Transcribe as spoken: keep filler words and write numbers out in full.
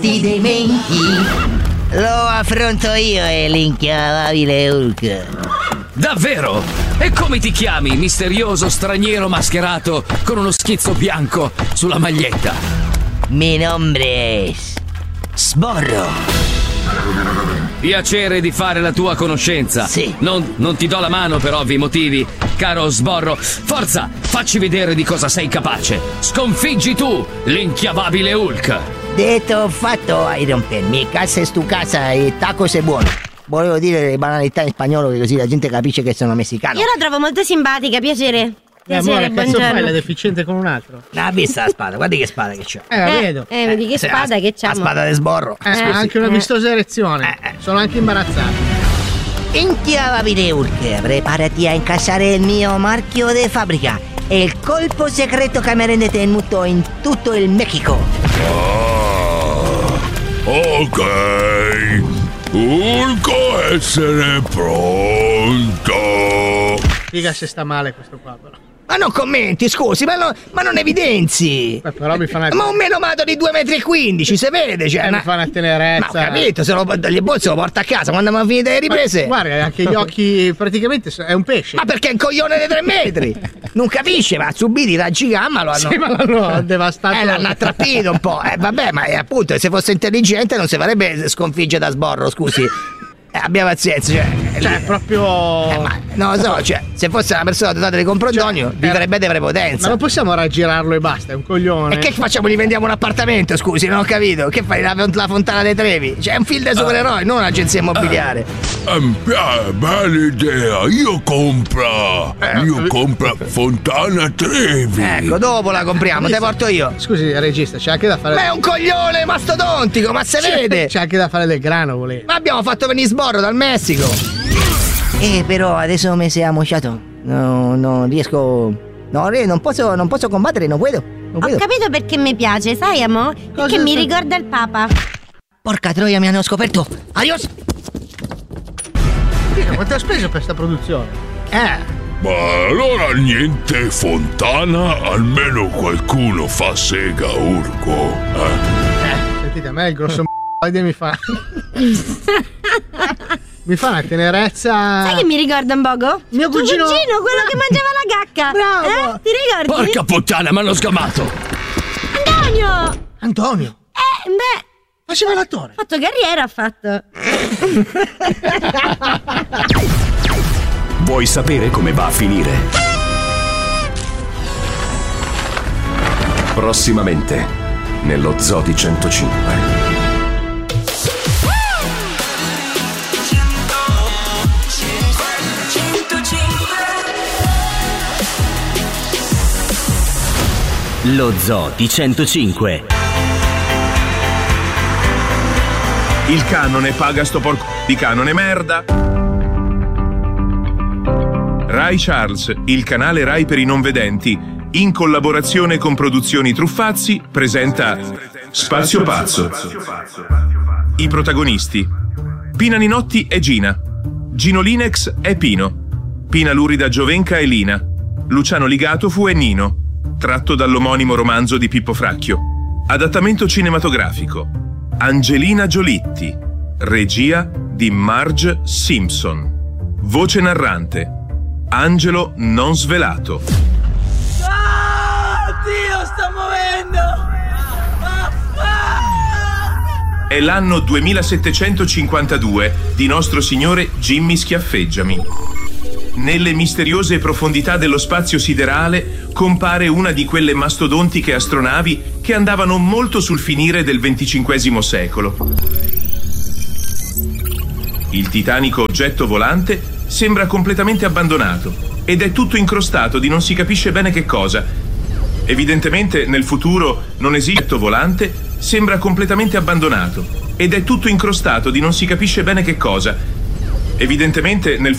Ti dementi? Lo affronto io e l'inchiavabile Hulk. Davvero? E come ti chiami, misterioso straniero mascherato con uno schizzo bianco sulla maglietta? Mi nombre es Sborro. Piacere di fare la tua conoscenza. Sì. Non, non ti do la mano per ovvi motivi, caro Sborro. Forza, facci vedere di cosa sei capace. Sconfiggi tu l'inchiavabile Hulk. Detto fatto, Iron Man. Mi casa es tu casa e tacos è buono. Volevo dire le banalità in spagnolo che così la gente capisce che sono messicano. Io la trovo molto simpatica, piacere. Eh, amore, che cazzo fai? La deficiente con un altro? Non ha vista la spada, guardi che spada che c'ha. Eh, la vedo. Eh, vedi che Eh, spada la, che c'ha. La spada de Sborro. Eh, ha anche una vistosa erezione. Eh, eh. Sono anche imbarazzato. Inchiavabile Hulk, preparati a incassare il mio marchio di fabbrica. È il colpo segreto che mi rende tenuto in tutto il Messico. Ah, ok. Hulk, essere pronto. Figa se sta male questo qua però. Ma non commenti, scusi, ma, no, ma non evidenzi. Beh, però mi fa una... Ma un menomato di due metri e quindici, si vede, cioè. Eh, una... mi fa una tenerezza. Ma ho capito, se lo, gli bolsi lo porta a casa quando abbiamo finito le riprese. Ma, guarda, anche gli occhi praticamente è un pesce. Ma perché è un coglione di tre metri? Non capisce, ma ha subito i raggi gamma lo hanno. Sì, ma l'hanno devastato. Eh, l'hanno attrappito un po'. Eh, vabbè, ma eh, appunto, se fosse intelligente non si farebbe sconfiggere da Sborro, scusi. Eh, abbia pazienza, cioè. Cioè, lì, proprio. Eh, ma non lo so, cioè, se fosse una persona dotata di comprondonio, Cioè, vivrebbe di prepotenza. Ma non possiamo raggirarlo e basta, è un coglione. E che facciamo? Gli vendiamo un appartamento, scusi, non ho capito. Che fai? La, la Fontana dei Trevi? Cioè, è un film dei supereroi, non un'agenzia immobiliare. Eh, mi piace, bella idea. Io compra. Io compra Fontana Trevi. Ecco, dopo la compriamo, te porto io. Scusi, regista, c'è anche da fare. Ma è un coglione mastodontico, ma se vede? C'è anche da fare del grano, volete. Ma abbiamo fatto venire Sborro dal Messico. Eh, però adesso mi sei ammosciato. No, non riesco. No, non posso, non posso combattere, non puedo. Non Ho puedo. capito perché mi piace, sai, amo? Perché mi ricorda il Papa. Porca troia, mi hanno scoperto. Adios. Figa, quanto ha speso per sta produzione? Eh. Ma allora niente Fontana, almeno qualcuno fa sega Urco. Eh? Sentite, a me il grosso m***o mi fa. Mi fa una tenerezza. Sai che mi ricorda un poco? Mio Tuo cugino. cugino, quello che mangiava la cacca. Bravo. Eh? Ti ricordi? Porca puttana, mi hanno sgamato. Antonio! Antonio. Eh, beh, Faceva l'attore. ha fatto carriera, ha fatto. Vuoi sapere come va a finire? Prossimamente, nello Zoo di centocinque. Lo Zoo di centocinque. Il canone paga sto porco di canone merda. Rai Charles, il canale Rai per i non vedenti, in collaborazione con Produzioni Truffazzi, presenta Spazio Pazzo. I protagonisti: Pina Ninotti è Gina, Gino Linex è Pino, Pina Lurida Giovenca è Lina, Luciano Ligatofu è Nino, tratto dall'omonimo romanzo di Pippo Fracchio. Adattamento cinematografico: Angelina Giolitti, regia di Marge Simpson, voce narrante Angelo Non Svelato. Ah, Dio, sta muovendo! È l'anno duemilasettecentocinquantadue di nostro signore Jimmy Schiaffeggiami. Nelle misteriose profondità dello spazio siderale compare una di quelle mastodontiche astronavi che andavano molto sul finire del venticinquesimo secolo. Il titanico oggetto volante sembra completamente abbandonato ed è tutto incrostato di non si capisce bene che cosa. Evidentemente nel futuro non esiste volante, sembra completamente abbandonato ed è tutto incrostato di non si capisce bene che cosa. Evidentemente nel